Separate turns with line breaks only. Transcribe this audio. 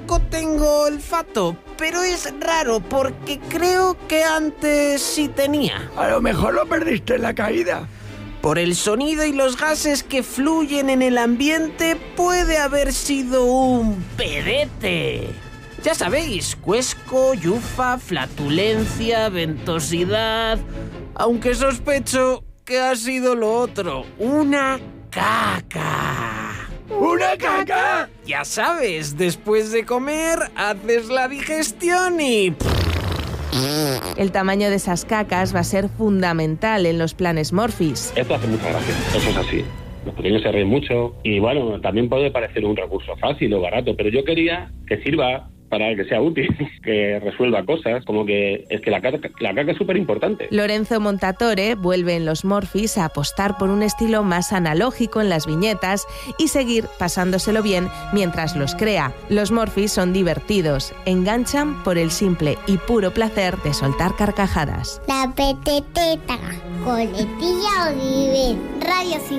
tampoco tengo olfato, pero es raro porque creo que antes sí tenía.
A lo mejor lo perdiste en la caída.
Por el sonido y los gases que fluyen en el ambiente, puede haber sido un pedete. Ya sabéis, cuesco, yufa, flatulencia, ventosidad... Aunque sospecho que ha sido lo otro, una caca.
¿Una caca?
Ya sabes, después de comer, haces la digestión y...
El tamaño de esas cacas va a ser fundamental en los planes Morphys.
Esto hace mucha gracia, eso es así. Los pequeños se ríen mucho y bueno, también puede parecer un recurso fácil o barato, pero yo quería que sirva para que sea útil, que resuelva cosas, como que es que la caca es súper importante.
Lorenzo Montatore vuelve en los Morphys a apostar por un estilo más analógico en las viñetas y seguir pasándoselo bien mientras los crea. Los Morphys son divertidos, enganchan por el simple y puro placer de soltar carcajadas.
La peteteta, coletilla Oliver, Radio